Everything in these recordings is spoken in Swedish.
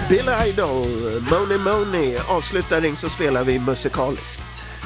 Billy Idol, Money Money. Avslutar Ring så spelar vi musikaliskt.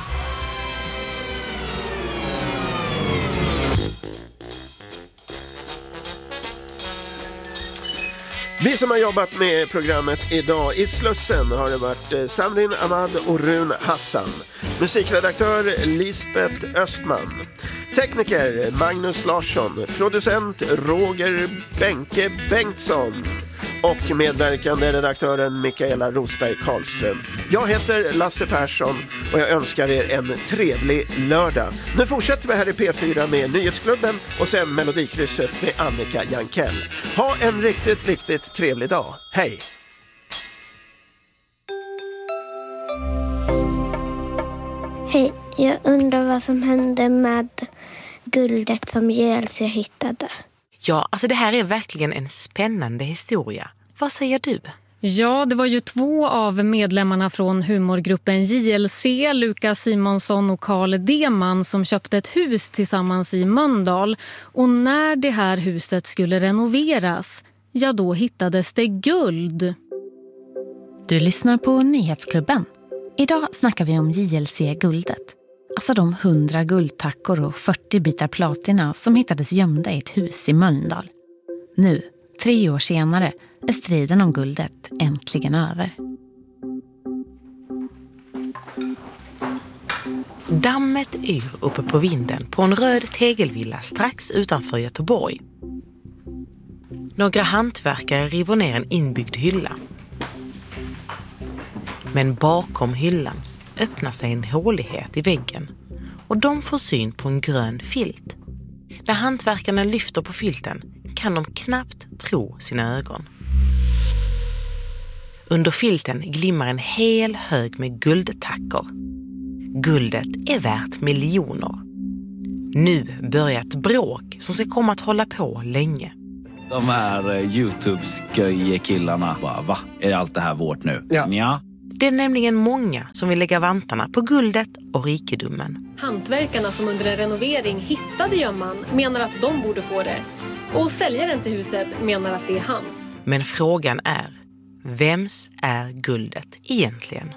Vi som har jobbat med programmet idag i Slussen har det varit Samrin Ahmad och Run Hassan. Musikredaktör Lisbeth Östman. Tekniker Magnus Larsson. Producent Roger Benke Bengtsson. Och medverkande redaktören Mikaela Rosberg Karlström. Jag heter Lasse Persson och jag önskar er en trevlig lördag. Nu fortsätter vi här i P4 med Nyhetsklubben och sen Melodikrysset med Annika Jankell. Ha en riktigt trevlig dag. Hej! Hej, jag undrar vad som hände med guldet som JLC hittade. Ja, alltså det här är verkligen en spännande historia. Vad säger du? Ja, det var ju 2 av medlemmarna från humorgruppen JLC, Lukas Simonsson och Carl Deman, som köpte ett hus tillsammans i Mölndal. Och när det här huset skulle renoveras, ja då hittades det guld. Du lyssnar på Nyhetsklubben. Idag snackar vi om JLC-guldet. Alltså de 100 guldtackor och 40 bitar platina som hittades gömda i ett hus i Mölndal. Nu, 3 år senare, är striden om guldet äntligen över. Dammet yr uppe på vinden på en röd tegelvilla strax utanför Göteborg. Några hantverkare river ner en inbyggd hylla. Men bakom hyllan öppnar sig en hålighet i väggen och de får syn på en grön filt. När hantverkarna lyfter på filten kan de knappt tro sina ögon. Under filten glimmar en hel hög med guldtackor. Guldet är värt miljoner. Nu börjar ett bråk som ska komma att hålla på länge. De här YouTube-sköje-killarna bara, va? Är allt det här vårt nu? Ja. Det är nämligen många som vill lägga vantarna på guldet och rikedomen. Hantverkarna som under en renovering hittade gömman menar att de borde få det. Och säljaren till huset menar att det är hans. Men frågan är, vems är guldet egentligen?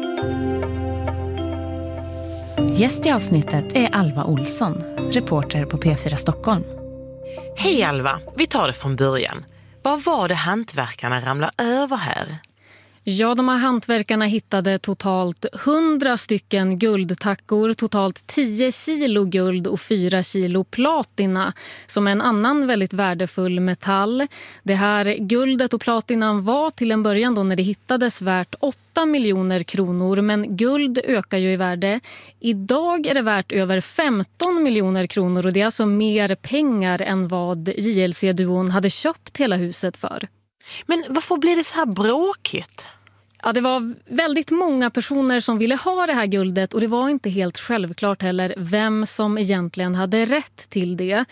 Gäst i avsnittet är Alva Olsson, reporter på P4 Stockholm. Hej Alva, vi tar det från början. Vad var det hantverkarna ramlade över här? Ja, de här hantverkarna hittade totalt 100 stycken guldtackor, totalt 10 kilo guld och 4 kilo platina som en annan väldigt värdefull metall. Det här guldet och platinan var till en början då när det hittades värt 8 miljoner kronor, men guld ökar ju i värde. Idag är det värt över 15 miljoner kronor och det är alltså mer pengar än vad JLC-duon hade köpt hela huset för. Men varför blir det så här bråkigt? Ja, det var väldigt många personer som ville ha det här guldet och det var inte helt självklart heller vem som egentligen hade rätt till det.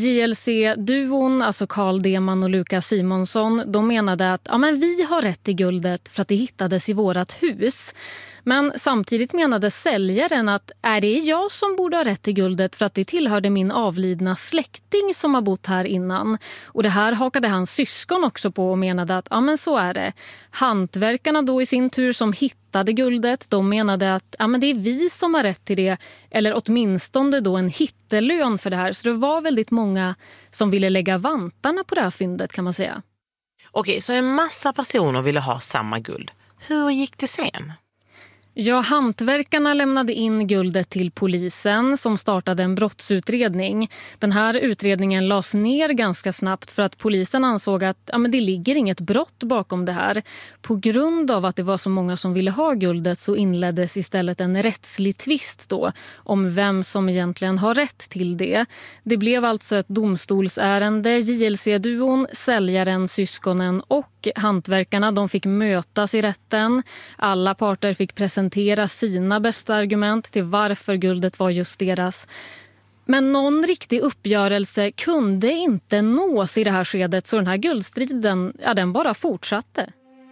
JLC-duon, alltså Carl Deman och Lukas Simonsson, de menade att men vi har rätt till guldet för att det hittades i vårat hus. Men samtidigt menade säljaren att det är jag som borde ha rätt till guldet för att det tillhörde min avlidna släkting som har bott här innan. Och det här hakade hans syskon också på och menade att men så är det. Hantverkarna då i sin tur som hittade guldet, de menade att men det är vi som har rätt till det. Eller åtminstone då en hittelön för det här. Så det var väldigt många som ville lägga vantarna på det här fyndet, kan man säga. Okej, så en massa personer ville ha samma guld. Hur gick det sen? Ja, hantverkarna lämnade in guldet till polisen som startade en brottsutredning. Den här utredningen lades ner ganska snabbt för att polisen ansåg att men det ligger inget brott bakom det här. På grund av att det var så många som ville ha guldet så inleddes istället en rättslig tvist då om vem som egentligen har rätt till det. Det blev alltså ett domstolsärende. JLC-duon, säljaren, syskonen och hantverkarna, de fick mötas i rätten. Alla parter fick presentera sina bästa argument till varför guldet var just deras. Men någon riktig uppgörelse kunde inte nås i det här skedet, så den här guldstriden, den bara fortsatte.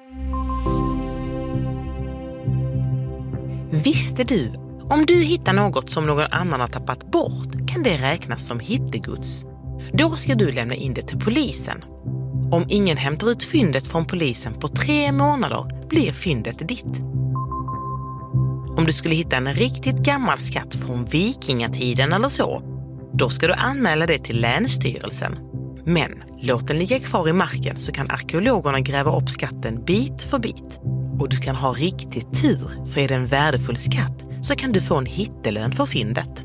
Visste du, om du hittar något som någon annan har tappat bort kan det räknas som hittegods. Då ska du lämna in det till polisen. Om ingen hämtar ut fyndet från polisen på 3 månader blir fyndet ditt. Om du skulle hitta en riktigt gammal skatt från vikingatiden eller så, då ska du anmäla det till Länsstyrelsen. Men låt den ligga kvar i marken så kan arkeologerna gräva upp skatten bit för bit. Och du kan ha riktigt tur, för är det en värdefull skatt så kan du få en hittelön för fyndet.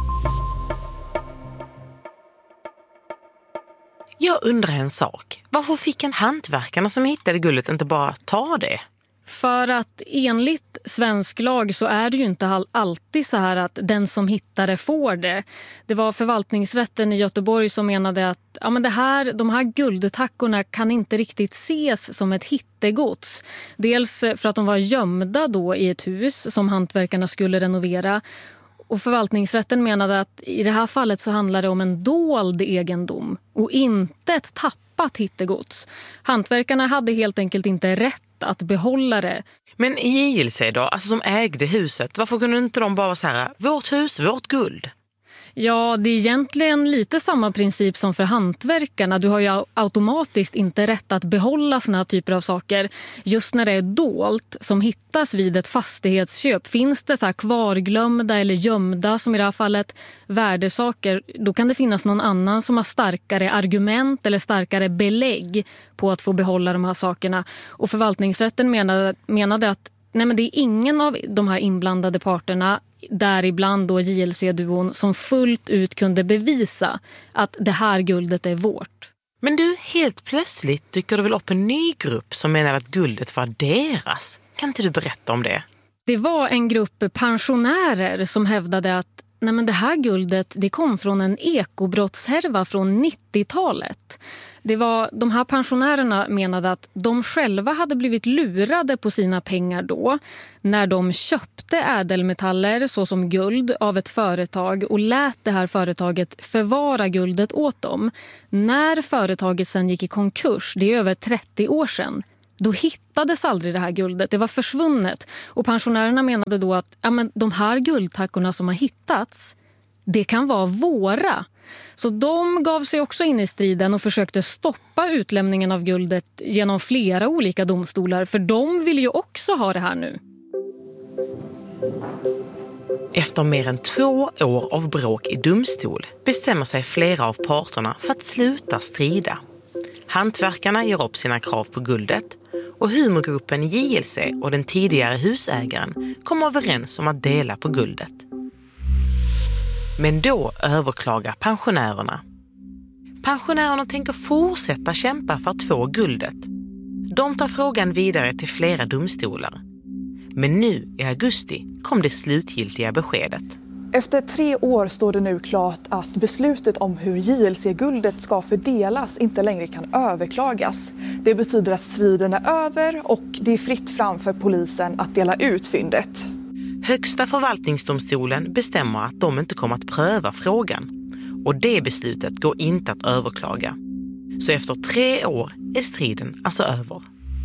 Jag undrar en sak. Varför fick en hantverkarna som hittade guldet inte bara ta det? För att enligt svensk lag så är det ju inte alltid så här att den som hittar det får det. Det var förvaltningsrätten i Göteborg som menade att de här guldtackorna kan inte riktigt ses som ett hittegods. Dels för att de var gömda då i ett hus som hantverkarna skulle renovera. Och förvaltningsrätten menade att i det här fallet så handlar det om en dold egendom och inte ett tappat hittegods. Hantverkarna hade helt enkelt inte rätt att behålla det. Men JLC då, alltså som ägde huset, varför kunde inte de bara så här, vårt hus, vårt guld? Ja, det är egentligen lite samma princip som för hantverkarna. Du har ju automatiskt inte rätt att behålla såna här typer av saker. Just när det är dolt som hittas vid ett fastighetsköp, finns det så här kvarglömda eller gömda, som i det här fallet, värdesaker, då kan det finnas någon annan som har starkare argument eller starkare belägg på att få behålla de här sakerna. Och förvaltningsrätten menade att men det är ingen av de här inblandade parterna, däribland då JLC-duon, som fullt ut kunde bevisa att det här guldet är vårt. Men du, helt plötsligt dyker det väl upp en ny grupp som menar att guldet var deras. Kan inte du berätta om det? Det var en grupp pensionärer som hävdade att det här guldet, det kom från en ekobrottshärva från 90-talet. De här pensionärerna menade att de själva hade blivit lurade på sina pengar då när de köpte ädelmetaller såsom guld av ett företag och lät det här företaget förvara guldet åt dem. När företaget sen gick i konkurs, det är över 30 år sedan, då hittades aldrig det här guldet. Det var försvunnet. Och pensionärerna menade då att de här guldtackorna som har hittats, det kan vara våra. Så de gav sig också in i striden och försökte stoppa utlämningen av guldet genom flera olika domstolar. För de vill ju också ha det här nu. Efter mer än 2 år av bråk i domstol bestämmer sig flera av parterna för att sluta strida. Hantverkarna ger upp sina krav på guldet och humorgruppen JLC och den tidigare husägaren kommer överens om att dela på guldet. Men då överklagar pensionärerna. Pensionärerna tänker fortsätta kämpa för att få guldet. De tar frågan vidare till flera domstolar. Men nu i augusti kom det slutgiltiga beskedet. Efter 3 år står det nu klart att beslutet om hur JLC-guldet ska fördelas inte längre kan överklagas. Det betyder att striden är över och det är fritt fram för polisen att dela ut fyndet. Högsta förvaltningsdomstolen bestämmer att de inte kommer att pröva frågan. Och det beslutet går inte att överklaga. Så efter 3 år är striden alltså över.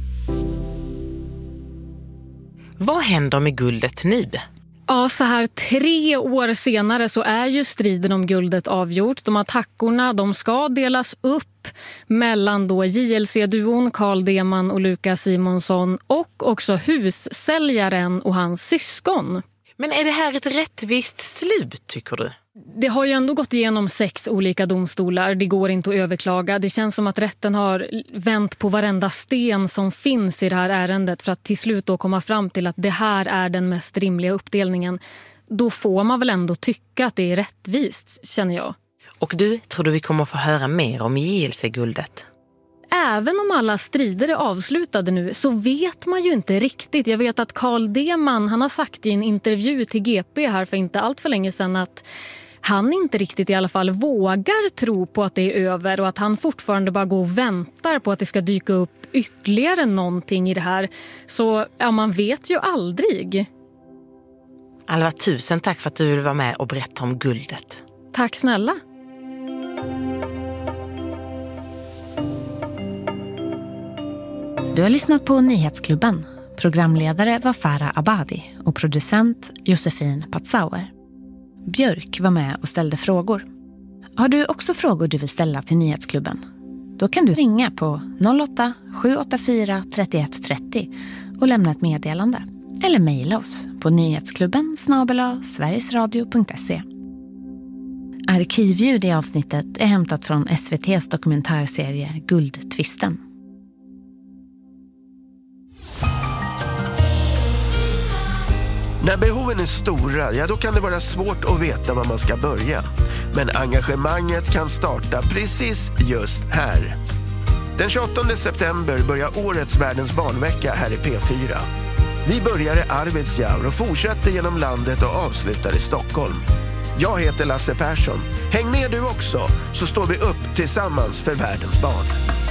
Vad händer med guldet nu? Ja, så här 3 år senare så är ju striden om guldet avgjort. De här tackorna, de ska delas upp mellan då JLC-duon Carl Deman och Lukas Simonsson och också hussäljaren och hans syskon. Men är det här ett rättvist slut, tycker du? Det har ju ändå gått igenom 6 olika domstolar. Det går inte att överklaga. Det känns som att rätten har vänt på varenda sten som finns i det här ärendet för att till slut då komma fram till att det här är den mest rimliga uppdelningen. Då får man väl ändå tycka att det är rättvist, känner jag. Och du, tror du vi kommer få höra mer om JLC-guldet? Även om alla strider är avslutade nu så vet man ju inte riktigt. Jag vet att Carl Deman, han har sagt i en intervju till GP här för inte allt för länge sedan att han inte riktigt i alla fall vågar tro på att det är över och att han fortfarande bara går och väntar på att det ska dyka upp ytterligare någonting i det här. Så ja, man vet ju aldrig. Alva, tusen tack för att du vill vara med och berätta om guldet. Tack snälla. Du har lyssnat på Nyhetsklubben. Programledare var Farah Abadi och producent Josefin Patzauer. Björk var med och ställde frågor. Har du också frågor du vill ställa till Nyhetsklubben? Då kan du ringa på 08-784 31 30 och lämna ett meddelande. Eller mejla oss på nyhetsklubben@sverigesradio.se. Arkivljud i avsnittet är hämtat från SVT:s dokumentärserie Guldtvisten. När behoven är stora, ja då kan det vara svårt att veta var man ska börja. Men engagemanget kan starta precis just här. Den 28 september börjar årets Världens barnvecka här i P4. Vi börjar i Arvidsjaur och fortsätter genom landet och avslutar i Stockholm. Jag heter Lasse Persson. Häng med du också, så står vi upp tillsammans för världens barn.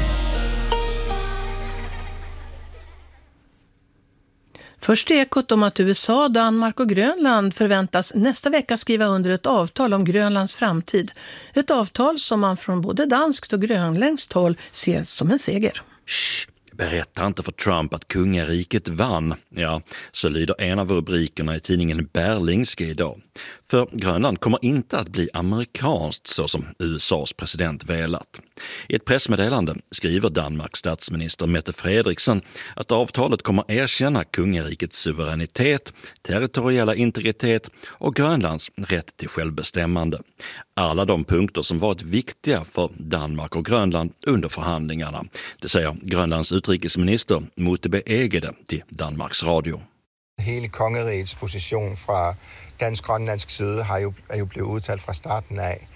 Först Ekot om att USA, Danmark och Grönland förväntas nästa vecka skriva under ett avtal om Grönlands framtid. Ett avtal som man från både danskt och grönländskt håll ser som en seger. Shh, berätta inte för Trump att kungariket vann. Ja, så lyder en av rubrikerna i tidningen Berlingske idag. För Grönland kommer inte att bli amerikanskt så som USAs president velat. I ett pressmeddelande skriver Danmarks statsminister Mette Frederiksen att avtalet kommer erkänna kungarikets suveränitet, territoriella integritet och Grönlands rätt till självbestämmande. Alla de punkter som varit viktiga för Danmark och Grönland under förhandlingarna. Det säger Grönlands utrikesminister Motebe Egede till Danmarks Radio. Hele kongerigets position fra dansk-grønlandsk side er jo blevet udtalt fra starten af,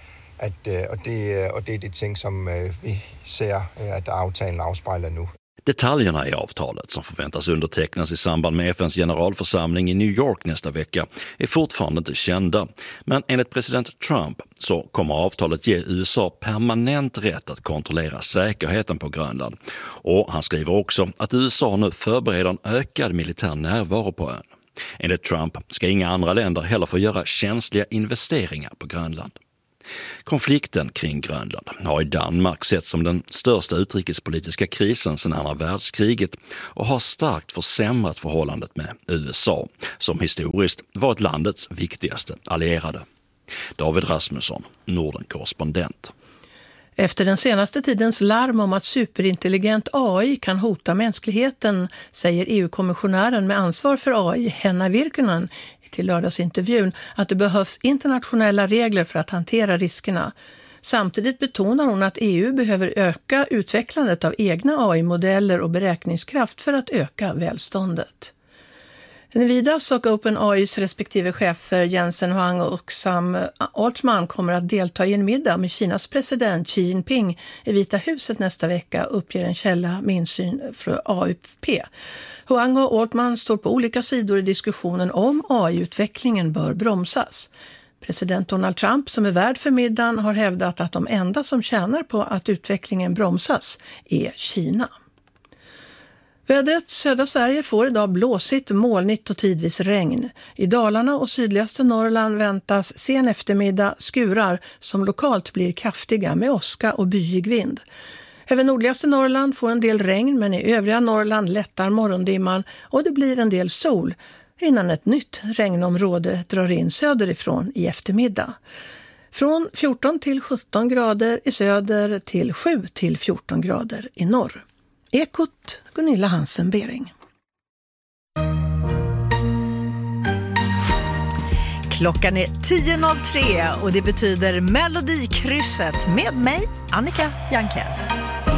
og det er de ting som vi ser at aftalen afspejler nu. Detaljerna i avtalet som förväntas undertecknas i samband med FNs generalförsamling i New York nästa vecka är fortfarande inte kända. Men enligt president Trump så kommer avtalet ge USA permanent rätt att kontrollera säkerheten på Grönland. Och han skriver också att USA nu förbereder en ökad militär närvaro på ön. Enligt Trump ska inga andra länder heller få göra känsliga investeringar på Grönland. Konflikten kring Grönland har i Danmark sett som den största utrikespolitiska krisen sedan andra världskriget och har starkt försämrat förhållandet med USA, som historiskt varit landets viktigaste allierade. David Rasmusson, Norden-korrespondent. Efter den senaste tidens larm om att superintelligent AI kan hota mänskligheten, säger EU-kommissionären med ansvar för AI, Henna Virkkunen, till lördagsintervjun att det behövs internationella regler för att hantera riskerna. Samtidigt betonar hon att EU behöver öka utvecklandet av egna AI-modeller och beräkningskraft för att öka välståndet. Nvidias och OpenAIs respektive chefer Jensen Huang och Sam Altman kommer att delta i en middag med Kinas president Xi Jinping i Vita huset nästa vecka, uppger en källa med insyn från AFP. Huang och Altman står på olika sidor i diskussionen om AI-utvecklingen bör bromsas. President Donald Trump, som är värd för middagen, har hävdat att de enda som tjänar på att utvecklingen bromsas är Kina. Vädret: södra Sverige får idag blåsigt, molnigt och tidvis regn. I Dalarna och sydligaste Norrland väntas sen eftermiddag skurar som lokalt blir kraftiga med åska och byig vind. Även nordligaste Norrland får en del regn, men i övriga Norrland lättar morgondimman och det blir en del sol innan ett nytt regnområde drar in söderifrån i eftermiddag. Från 14 till 17 grader i söder till 7 till 14 grader i norr. Ekot, Gunilla Hansen-Bering. Klockan är 10.03 och det betyder Melodikrysset med mig, Annika Jankell.